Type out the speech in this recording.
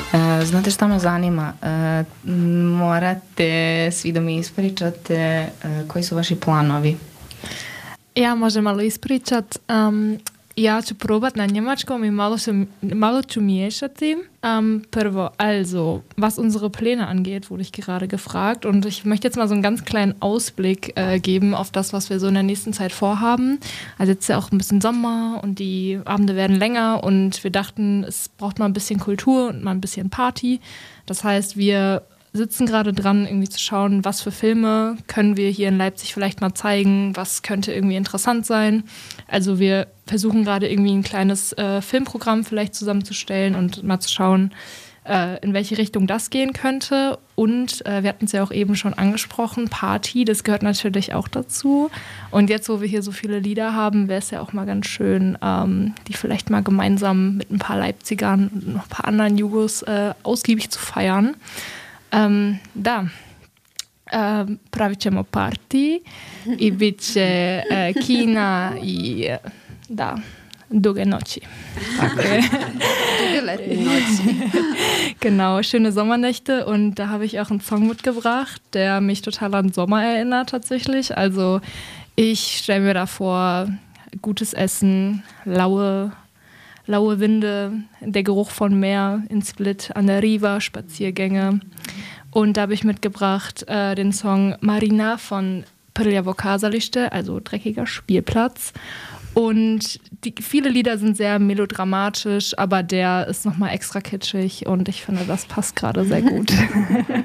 Znate šta me zanima? Morate svi da mi ispričate koji su vaši planovi. Ja možem malo ispričat. Ja ću probat na njemačkom i malo ću miješati. Prvo, also, was unsere Pläne angeht, wurde ich gerade gefragt. Und ich möchte jetzt mal so einen ganz kleinen Ausblick geben auf das, was wir so in der nächsten Zeit vorhaben. Also jetzt ist ja auch ein bisschen Sommer und die Abende werden länger und wir dachten, es braucht mal ein bisschen Kultur und mal ein bisschen Party. Das heißt, wir sitzen gerade dran, irgendwie zu schauen, was für Filme können wir hier in Leipzig vielleicht mal zeigen, was könnte irgendwie interessant sein. Also wir versuchen gerade irgendwie ein kleines Filmprogramm vielleicht zusammenzustellen und mal zu schauen, in welche Richtung das gehen könnte. Und wir hatten es ja auch eben schon angesprochen, Party, das gehört natürlich auch dazu. Und jetzt, wo wir hier so viele Lieder haben, wäre es ja auch mal ganz schön, die vielleicht mal gemeinsam mit ein paar Leipzigern und noch ein paar anderen Jugos ausgiebig zu feiern. Da, pravit ćemo party i bit će kina i duge noći. Duge letnje noći. Genau, schöne Sommernächte und da habe ich auch einen Song mitgebracht, der mich total an Sommer erinnert tatsächlich. Also ich stelle mir da vor, gutes Essen, laue Winde, der Geruch von Meer in Split an der Riva, Spaziergänge. Und da habe ich mitgebracht den Song Marina von Prljavo kazalište, also dreckiger Spielplatz. Und viele Lieder sind sehr melodramatisch, aber der ist nochmal extra kitschig und ich finde, das passt gerade sehr gut.